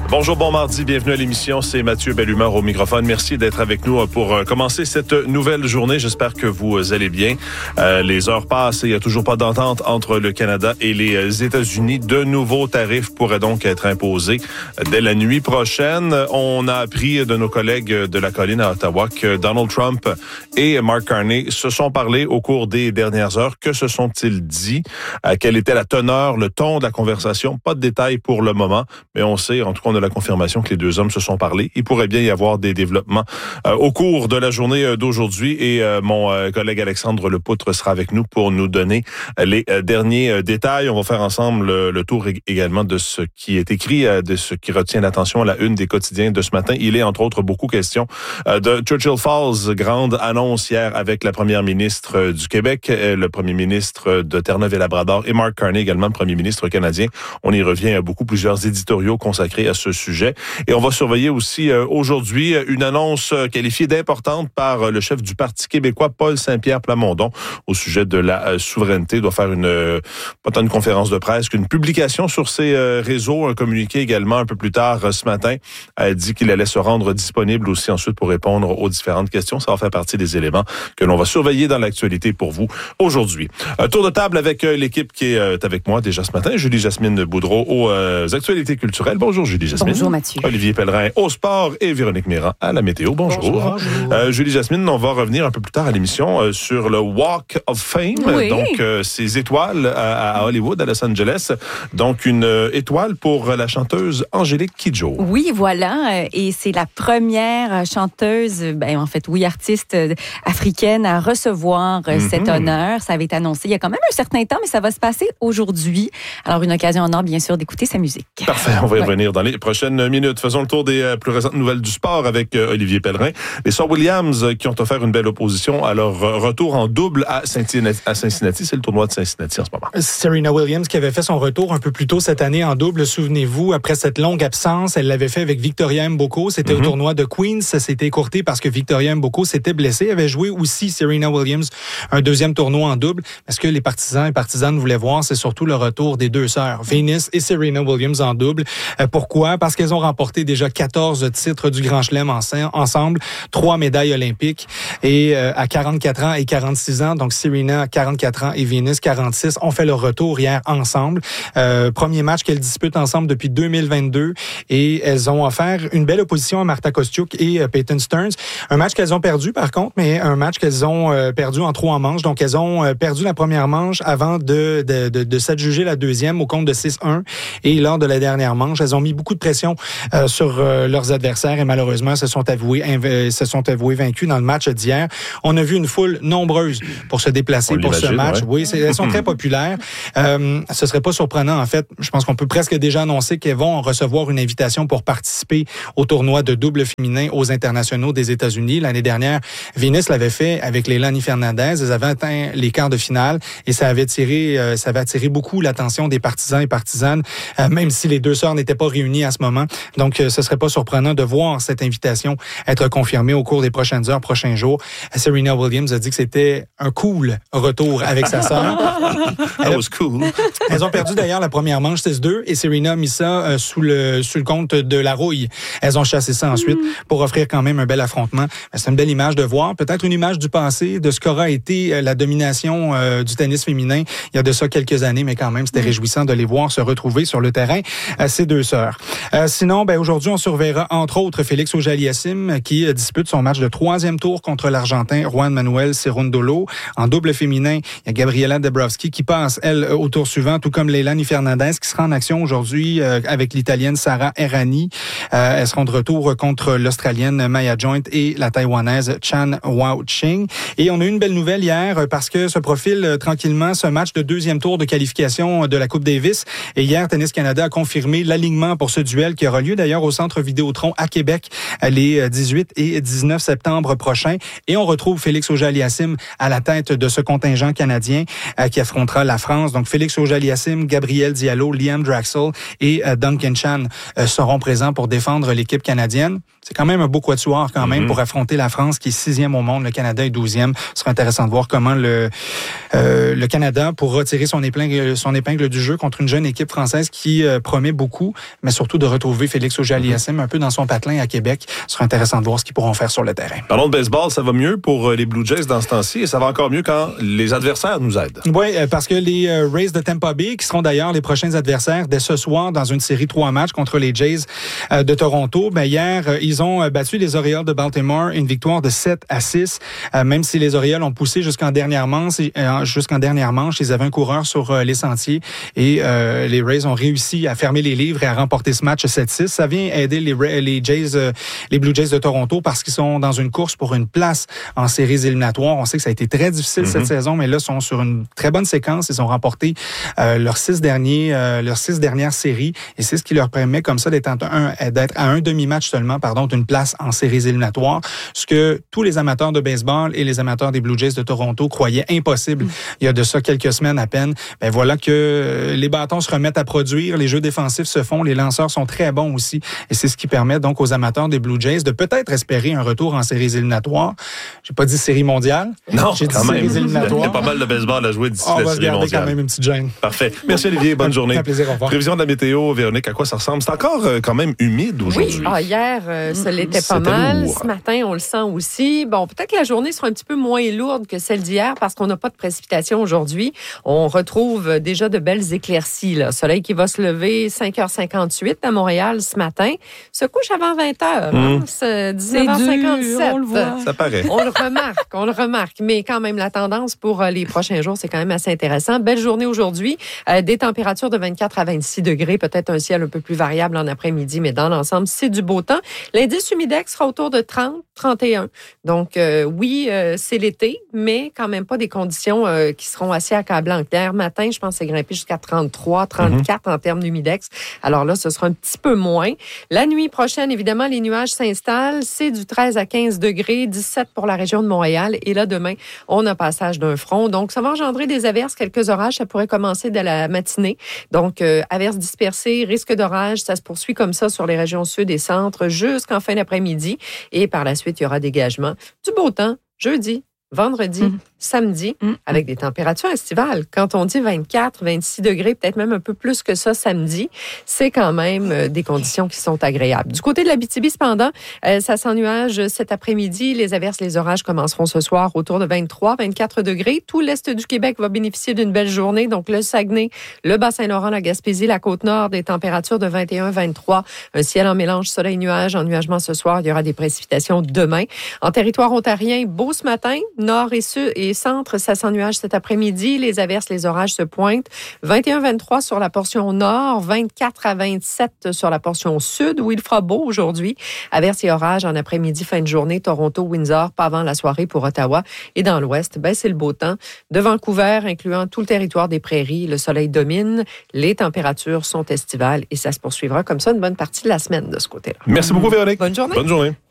Bonjour, bon mardi, bienvenue à l'émission. C'est Mathieu Bellumeur au microphone. Merci d'être avec nous pour commencer cette nouvelle journée. J'espère que vous allez bien. Les heures passent et il n'y a toujours pas d'entente entre le Canada et les États-Unis. De nouveaux tarifs pourraient donc être imposés dès la nuit prochaine. On a appris de nos collègues de la colline à Ottawa que Donald Trump et Mark Carney se sont parlé au cours des dernières heures. Que se sont-ils dit? Quelle était la teneur, le ton de la conversation? Pas de détails pour le moment, mais on sait, en tout cas, on a la confirmation que les deux hommes se sont parlé. Il pourrait bien y avoir des développements au cours de la journée d'aujourd'hui et mon collègue Alexandre Lepoutre sera avec nous pour nous donner les derniers détails. On va faire ensemble le tour également de ce qui est écrit, de ce qui retient l'attention à la une des quotidiens de ce matin. Il est entre autres beaucoup question de Churchill Falls, grande annonce hier avec la première ministre du Québec, le premier ministre de Terre-Neuve et Labrador et Mark Carney également, le premier ministre canadien. On y revient à beaucoup, plusieurs éditoriaux consacrés à ce sujet. Et on va surveiller aussi aujourd'hui une annonce qualifiée d'importante par le chef du Parti québécois, Paul Saint-Pierre Plamondon, au sujet de la souveraineté. Il doit faire pas tant une conférence de presse qu'une publication sur ses réseaux, un communiqué également un peu plus tard ce matin. Elle dit qu'il allait se rendre disponible aussi ensuite pour répondre aux différentes questions. Ça va faire partie des éléments que l'on va surveiller dans l'actualité pour vous aujourd'hui. Tour de table avec l'équipe qui est avec moi déjà ce matin. Julie-Jasmine Boudreau aux actualités culturelles. Bonjour Julie-Jasmine. Bonjour Mathieu. Olivier Pellerin au sport et Véronique Méran à la météo. Bonjour. Bonjour. Julie-Jasmine, on va revenir un peu plus tard à l'émission sur le Walk of Fame. Oui. Donc, ces étoiles à Hollywood, à Los Angeles. Donc, une étoile pour la chanteuse Angélique Kidjo. Oui, voilà. Et c'est la première chanteuse, artiste africaine à recevoir cet honneur. Ça avait été annoncé il y a quand même un certain temps, mais ça va se passer aujourd'hui. Alors, une occasion en or, bien sûr, d'écouter sa musique. Parfait. On va y revenir dans les prochaines minutes. Faisons le tour des plus récentes nouvelles du sport avec Olivier Pellerin. Les Sœurs Williams qui ont offert une belle opposition à leur retour en double à Cincinnati. C'est le tournoi de Cincinnati en ce moment. Serena Williams qui avait fait son retour un peu plus tôt cette année en double. Souvenez-vous, après cette longue absence, elle l'avait fait avec Victoria Mboko. C'était au tournoi de Queens. Ça s'était écourté parce que Victoria Mboko s'était blessée. Elle avait joué aussi Serena Williams un deuxième tournoi en double. Mais ce que les partisans et partisanes voulaient voir, c'est surtout le retour des deux sœurs, Venus et Serena Williams en double. Pourquoi? Parce qu'elles ont remporté déjà 14 titres du Grand Chelem ensemble, 3 médailles olympiques et à 44 ans et 46 ans, donc Serena 44 ans et Venus 46, ont fait leur retour hier ensemble. Premier match qu'elles disputent ensemble depuis 2022 et elles ont offert une belle opposition à Marta Kostyuk et Peyton Stearns. Un match qu'elles ont perdu par contre, mais un match qu'elles ont perdu en 3 manches. Donc elles ont perdu la première manche avant de s'adjuger la deuxième au compte de 6-1 et lors de la dernière manche, elles ont mis beaucoup de pression sur leurs adversaires et malheureusement se sont avoués vaincus dans le match d'hier. On a vu une foule nombreuse pour se déplacer pour ce match. Ouais. Oui, elles sont très populaires. Ce serait pas surprenant en fait. Je pense qu'on peut presque déjà annoncer qu'elles vont recevoir une invitation pour participer au tournoi de double féminin aux internationaux des États-Unis. L'année dernière, Venus l'avait fait avec Leilani Fernandez. Elles avaient atteint les quarts de finale et ça avait attiré beaucoup l'attention des partisans et partisanes, même si les deux sœurs n'étaient pas réunies à ce moment. Donc, ce serait pas surprenant de voir cette invitation être confirmée au cours des prochaines heures, prochains jours. Serena Williams a dit que c'était un cool retour avec sa sœur. That was cool. Elles ont perdu d'ailleurs la première manche 6-2 et Serena a mis ça sous le compte de la rouille. Elles ont chassé ça ensuite pour offrir quand même un bel affrontement. C'est une belle image de voir, peut-être une image du passé, de ce qu'aura été la domination du tennis féminin il y a de ça quelques années, mais quand même, c'était réjouissant de les voir se retrouver sur le terrain, ces deux sœurs. Sinon, aujourd'hui, on surveillera entre autres Félix Auger-Aliassime qui dispute son match de 3e tour contre l'Argentin Juan Manuel Cerundolo. En double féminin, il y a Gabriela Dabrowski qui passe, elle, au tour suivant, tout comme Leilani Fernandez qui sera en action aujourd'hui avec l'Italienne Sara Errani. Elles seront de retour contre l'Australienne Maya Joint et la Taïwanaise Chan Hua-Ching. Et on a eu une belle nouvelle hier parce que se profile tranquillement ce match de 2e tour de qualification de la Coupe Davis. Et hier, Tennis Canada a confirmé l'alignement pour ce duel qui aura lieu d'ailleurs au Centre Vidéotron à Québec les 18 et 19 septembre prochains. Et on retrouve Félix Auger-Aliassime à la tête de ce contingent canadien qui affrontera la France. Donc Félix Auger-Aliassime, Gabriel Diallo, Liam Draxl et Duncan Chan seront présents pour défendre l'équipe canadienne. C'est quand même un beau quatuor quand même pour affronter la France qui est 6e au monde, le Canada est 12e. Ce sera intéressant de voir comment le Canada pourra tirer son épingle du jeu contre une jeune équipe française qui promet beaucoup, mais surtout de retrouver Félix Auger-Aliassime un peu dans son patelin à Québec. Ce sera intéressant de voir ce qu'ils pourront faire sur le terrain. Parlons de baseball, ça va mieux pour les Blue Jays dans ce temps-ci et ça va encore mieux quand les adversaires nous aident. Oui, parce que les Rays de Tampa Bay, qui seront d'ailleurs les prochains adversaires dès ce soir dans une série 3 matchs contre les Jays de Toronto, hier, ils ont battu les Orioles de Baltimore, une victoire de 7-6, même si les Orioles ont poussé jusqu'en dernière manche, ils avaient un coureur sur les sentiers et les Rays ont réussi à fermer les livres et à remporter ce match 7-6. Ça vient aider les Blue Jays de Toronto parce qu'ils sont dans une course pour une place en séries éliminatoires. On sait que ça a été très difficile cette saison, mais là, ils sont sur une très bonne séquence. Ils ont remporté leurs 6 dernières séries et c'est ce qui leur permet comme ça d'être à un demi-match seulement, d'une place en séries éliminatoires, ce que tous les amateurs de baseball et les amateurs des Blue Jays de Toronto croyaient impossible il y a de ça quelques semaines à peine. Ben voilà que les bâtons se remettent à produire, les jeux défensifs se font, les lanceurs sont très bons aussi et c'est ce qui permet donc aux amateurs des Blue Jays de peut-être espérer un retour en séries éliminatoires. J'ai pas dit série mondiale. Non, j'ai dit quand séries même. éliminatoires. Il y a pas mal de baseball à jouer d'ici la série mondiale. On va se garder quand même une petite gêne. Parfait. Merci Olivier, bonne journée. Un plaisir, au revoir. Prévision de la météo, Véronique, à quoi ça ressemble? C'est encore quand même humide aujourd'hui. Oui, hier, ça l'était pas mal. Ce matin, on le sent aussi. Bon, peut-être que la journée sera un petit peu moins lourde que celle d'hier parce qu'on n'a pas de précipitation aujourd'hui. On retrouve déjà de belles éclaircies. Là. Soleil qui va se lever 5h58 à Montréal ce matin. Se couche avant 20h. C'est 19h57. On le voit. Ça paraît. On le remarque. Mais quand même, la tendance pour les prochains jours, c'est quand même assez intéressant. Belle journée aujourd'hui. Des températures de 24 à 26 degrés. Peut-être un ciel un peu plus variable en après-midi, mais dans l'ensemble, c'est du beau temps. L'indice humidex sera autour de 30, 31. Donc, oui, c'est l'été, mais quand même pas des conditions qui seront assez accablantes. Hier matin, je pense que c'est grimpé jusqu'à 33, 34 en termes d'humidex. Alors là, ce sera un petit peu moins. La nuit prochaine, évidemment, les nuages s'installent. C'est du 13 à 15 degrés, 17 pour la région de Montréal. Et là, demain, on a passage d'un front. Donc, ça va engendrer des averses, quelques orages. Ça pourrait commencer dès la matinée. Donc, averses dispersées, risque d'orage. Ça se poursuit comme ça sur les régions sud et centre jusqu'en fin d'après-midi. Et par la suite, il y aura dégagement du beau temps jeudi, vendredi, samedi, avec des températures estivales. Quand on dit 24, 26 degrés, peut-être même un peu plus que ça samedi, c'est quand même des conditions qui sont agréables. Du côté de l'Abitibi, cependant, ça s'ennuage cet après-midi. Les averses, les orages commenceront ce soir autour de 23, 24 degrés. Tout l'est du Québec va bénéficier d'une belle journée. Donc, le Saguenay, le Bas-Saint-Laurent, la Gaspésie, la Côte-Nord, des températures de 21, 23. Un ciel en mélange soleil-nuage. Ennuagement ce soir. Il y aura des précipitations demain. En territoire ontarien, beau ce matin. Nord et sud et centre, ça s'ennuage cet après-midi. Les averses, les orages se pointent. 21-23 sur la portion nord, 24 à 27 sur la portion sud, où il fera beau aujourd'hui. Averses et orages en après-midi, fin de journée. Toronto, Windsor, pas avant la soirée pour Ottawa. Et dans l'ouest, c'est le beau temps. De Vancouver, incluant tout le territoire des prairies, le soleil domine. Les températures sont estivales et ça se poursuivra comme ça une bonne partie de la semaine de ce côté-là. Merci beaucoup, Véronique. Bonne journée. Bonne journée.